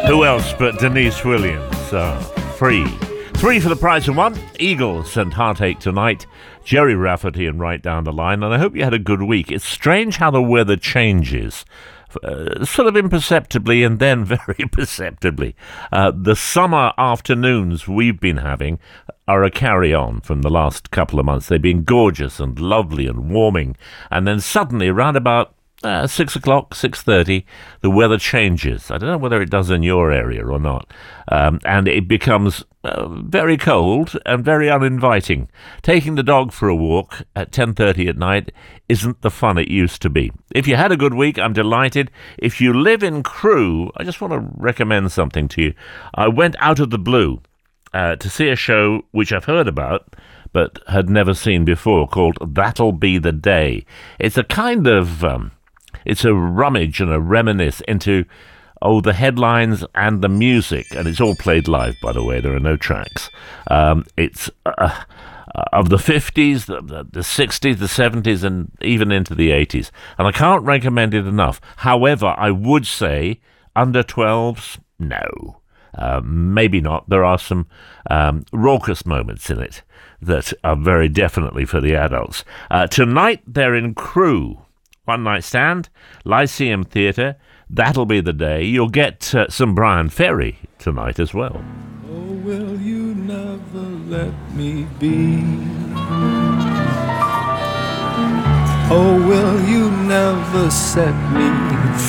Who else but Denise Williams? Free. Three for the price of one. Eagles and Heartache tonight. Jerry Rafferty and right down the line. And I hope you had a good week. It's strange how the weather changes. Sort of imperceptibly and then very perceptibly. The summer afternoons we've been having are a carry-on from the last couple of months. They've been gorgeous and lovely and warming. And then suddenly, around about 6 o'clock, 6:30, the weather changes. I don't know whether it does in your area or not. And it becomes very cold and very uninviting. Taking the dog for a walk at 10:30 at night isn't the fun it used to be. If you had a good week, I'm delighted. If you live in Crewe, I just want to recommend something to you. I went out of the blue to see a show which I've heard about but had never seen before, called That'll Be the Day. It's a kind of... it's a rummage and a reminisce into, the headlines and the music. And it's all played live, by the way. There are no tracks. It's of the 50s, the 60s, the 70s, and even into the 80s. And I can't recommend it enough. However, I would say under 12s, no. Maybe not. There are some raucous moments in it that are very definitely for the adults. Tonight, they're in Crewe. One Night Stand, Lyceum Theatre. That'll be the day. You'll get some Brian Ferry tonight as well. Oh, will you never let me be? Oh, will you never set me